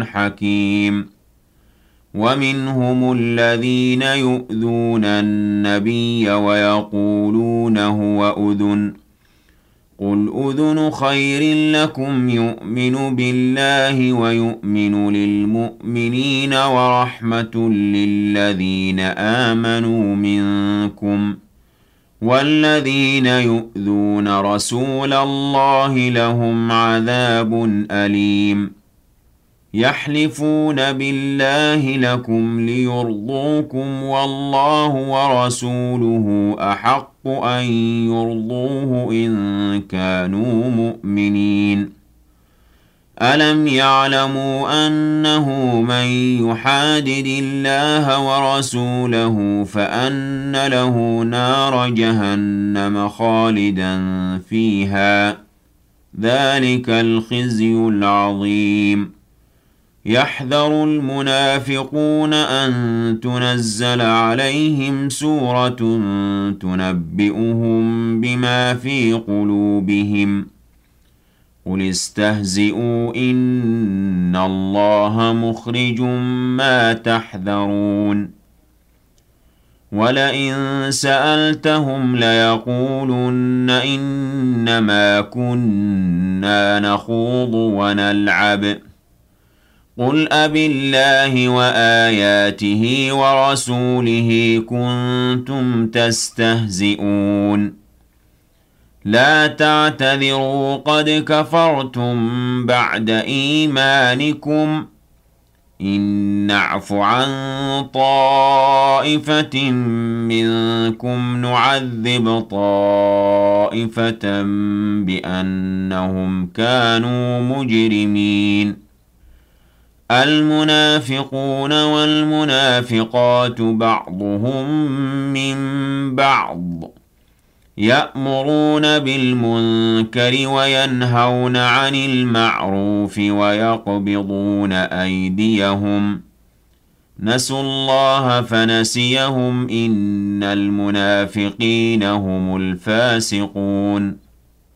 حكيم ومنهم الذين يؤذون النبي ويقولون هو أذن قل أذن خير لكم يؤمن بالله ويؤمن للمؤمنين ورحمة للذين آمنوا منكم والذين يؤذون رسول الله لهم عذاب أليم يحلفون بالله لكم ليرضوكم والله ورسوله أحق أن يرضوه إن كانوا مؤمنين ألم يعلموا أنه من يحادد الله ورسوله فأن له نار جهنم خالدا فيها ذلك الخزي العظيم يحذر المنافقون أن تنزل عليهم سورة تنبئهم بما في قلوبهم قل استهزئوا إن الله مخرج ما تحذرون ولئن سألتهم ليقولن إنما كنا نخوض ونلعب قل أبالله وآياته ورسوله كنتم تستهزئون لا تعتذروا قد كفرتم بعد إيمانكم إن نعف عن طائفة منكم نعذب طائفة بأنهم كانوا مجرمين المنافقون والمنافقات بعضهم من بعض يأمرون بالمنكر وينهون عن المعروف ويقبضون أيديهم نسوا الله فنسيهم إن المنافقين هم الفاسقون